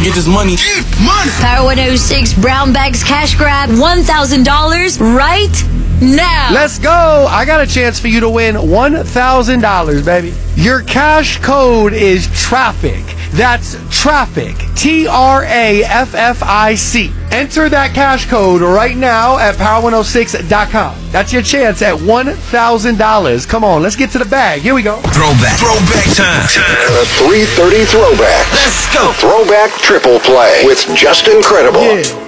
get this money. Get money! Power 106 Brown Bags Cash Grab $1,000 right now. Let's go. I got a chance for you to win $1,000, baby. Your cash code is TRAFFIC. That's TRAFFIC. TRAFFIC. Enter that cash code right now at power106.com. That's your chance at $1,000. Come on, let's get to the bag. Here we go. Throwback time. A 3:30 throwback. Let's go. Throwback triple play with Justin Credible. Yeah.